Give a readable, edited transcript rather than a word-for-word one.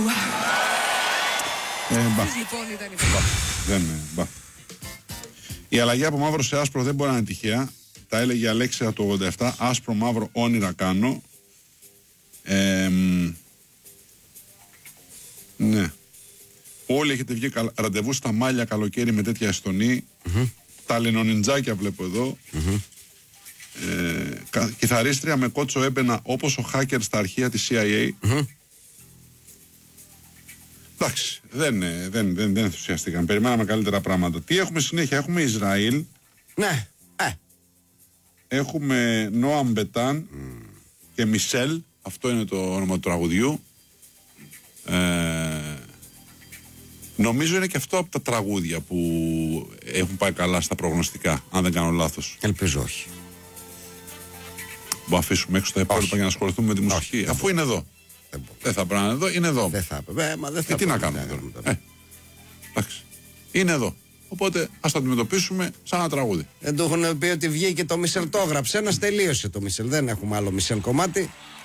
Η αλλαγή από μαύρο σε άσπρο δεν μπορεί να είναι τυχαία. Τα έλεγε η Αλέξια το 87. Άσπρο μαύρο όνειρα κάνω. Ναι. Όλοι έχετε βγει ραντεβού στα Μάλια καλοκαίρι με τέτοια αστονή. Τα λενονιντζάκια βλέπω εδώ. Κιθαρίστρια με κότσο έμπαινα όπως ο hacker στα αρχεία της CIA. Εντάξει, δεν ενθουσιαστήκαν. Περιμέναμε καλύτερα πράγματα. Τι έχουμε συνέχεια? Έχουμε Ισραήλ. Ναι. Έχουμε Νόαμ Μπετάν και Μισελ. Αυτό είναι το όνομα του τραγουδιού. Νομίζω είναι και αυτό από τα τραγούδια που έχουν πάει καλά στα προγνωστικά, αν δεν κάνω λάθος. Ελπίζω όχι. Που αφήσουμε έξω τα υπόλοιπα για να ασχοληθούμε με τη μουσική. Όχι, αφού είναι εδώ. Δεν θα πρέπει να είναι εδώ, είναι εδώ. Δεν θα πρέπει. Τι να κάνουμε τώρα. Εντάξει. Είναι εδώ. Οπότε ας το αντιμετωπίσουμε σαν ένα τραγούδι. Δεν του έχουν πει ότι βγήκε το Μισελ, το έγραψε. Ένας τελείωσε το Μισελ. Δεν έχουμε άλλο Μισελ κομμάτι.